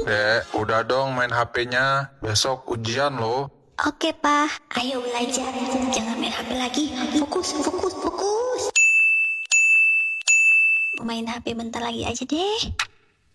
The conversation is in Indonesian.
Dek, udah dong main HP-nya. Besok ujian loh. Oke, Pak. Ayo belajar. Jangan main HP lagi. Fokus, fokus, fokus. Mau main HP bentar lagi aja deh.